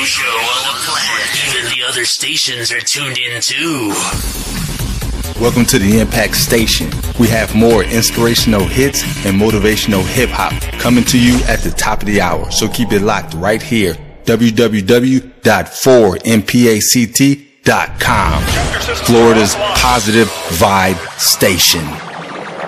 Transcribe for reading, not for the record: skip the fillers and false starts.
show on the planet. Even the other stations are tuned in too. Welcome to the Impact Station. We have more inspirational hits and motivational hip-hop coming to you at the top of the hour. So keep it locked right here. www.4mpact.com. Florida's positive vibe station.